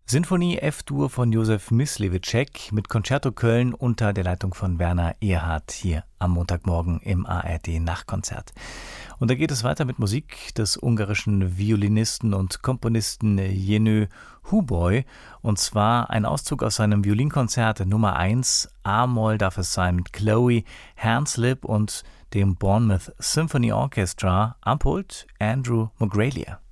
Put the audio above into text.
Sinfonie F-Dur von Josef Myslewitschek mit Concerto Köln unter der Leitung von Werner Erhardt hier am Montagmorgen im ARD-Nachtkonzert. Und da geht es weiter mit Musik des ungarischen Violinisten und Komponisten Jenő Huboly. Und zwar ein Auszug aus seinem Violinkonzert Nummer 1, A-Moll darf es sein, mit Chloe Hanslip und dem Bournemouth Symphony Orchestra am Pult Andrew Mogralia.